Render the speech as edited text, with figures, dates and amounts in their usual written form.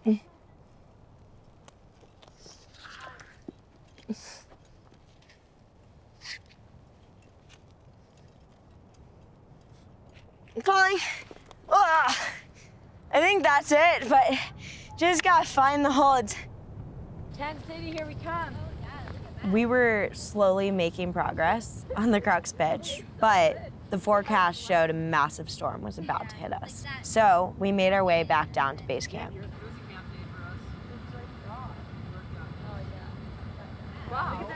Falling. I think that's it, but just gotta find the holds. Tent City, here we come. We were slowly making progress on the crux pitch, but the forecast showed a massive storm was about to hit us. So we made our way back down to base camp. Wow.